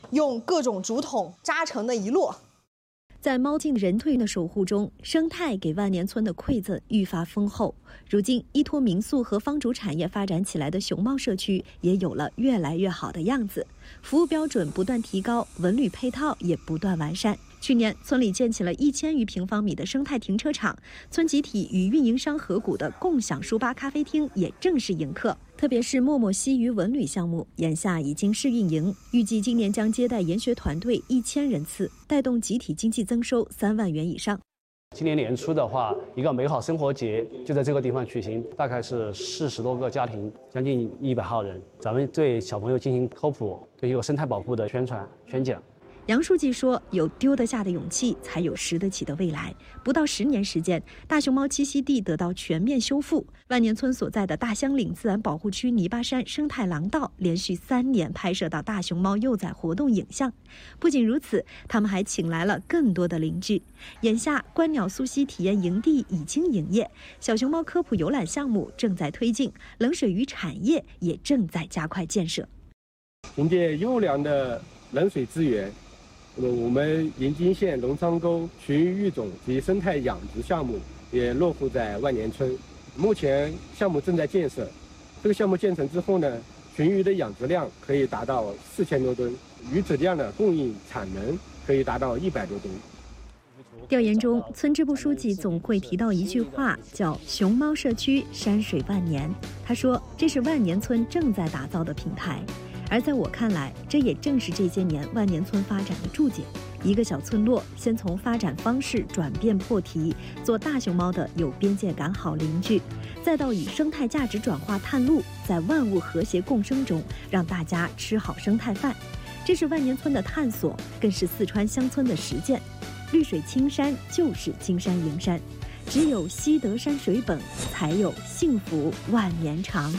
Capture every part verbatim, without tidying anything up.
用各种竹筒扎成的一摞。 在猫镜人推的守护中，生态给万年村的馈赠愈发丰厚。如今，依托民宿和方竹产业发展起来的熊猫社区也有了越来越好的样子，服务标准不断提高，文旅配套也不断完善。去年，村里建起了一千余平方米的生态停车场，村集体与运营商合股的共享书吧咖啡厅也正式迎客。特别是默默西渔文旅项目，眼下已经试运营，预计今年将接待研学团队一千人次，带动集体经济增收三万元以上。 今年年初的话，一个美好生活节就在这个地方举行，大概是四十多个家庭，将近一百号人。咱们对小朋友进行科普，对一个生态保护的宣传宣讲。 杨书记说：“有丢得下的勇气，才有拾得起的未来。”不到十年时间，大熊猫栖息地得到全面修复。万年村所在的大香岭自然保护区泥巴山生态廊道连续三年拍摄到大熊猫幼崽活动影像。不仅如此，他们还请来了更多的邻居。眼下，观鸟溯溪体验营地已经营业，小熊猫科普游览项目正在推进，冷水鱼产业也正在加快建设。 凭借优良的冷水资源，那么我们临津县龙仓沟群鱼育种及生态养殖项目也落户在万年村。目前项目正在建设，这个项目建成之后呢，群鱼的养殖量可以达到四千多吨，鱼质量的供应产能可以达到一百多吨。 调研中，村支部书记总会提到一句话，叫“熊猫社区山水万年”。他说，这是万年村正在打造的平台。而在我看来，这也正是这些年万年村发展的注解。一个小村落，先从发展方式转变破题，做大熊猫的有边界感好邻居，再到以生态价值转化探路，在万物和谐共生中，让大家吃好生态饭。这是万年村的探索，更是四川乡村的实践。绿水青山就是金山银山，只有惜得山水本，才有幸福万年长。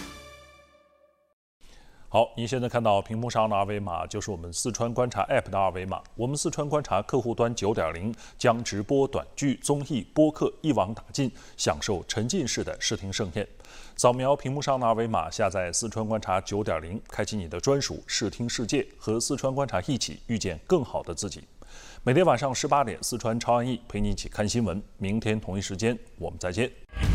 好，您现在看到屏幕上的二维码就是我们四川观察 App 的二维码。我们四川观察客户端 九点零 将直播短剧、综艺、播客一网打尽，享受沉浸式的视听盛宴。扫描屏幕上的二维码，下载四川观察 九点零， 开启你的专属视听世界，和四川观察一起遇见更好的自己。每天晚上十八点，四川超安逸陪你一起看新闻。明天同一时间，我们再见。